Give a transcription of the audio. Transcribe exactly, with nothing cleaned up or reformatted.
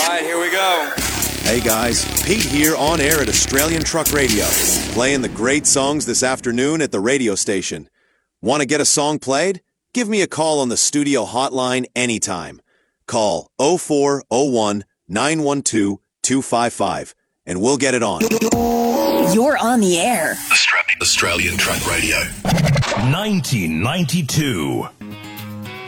right, here we go. Hey guys, Pete here on air at Australian Truck Radio, playing the great songs this afternoon at the radio station. Want to get a song played? Give me a call on the studio hotline anytime. Call oh four oh one, nine one two, two five five and we'll get it on. You're on the air. Australian Truck Radio. nineteen ninety-two.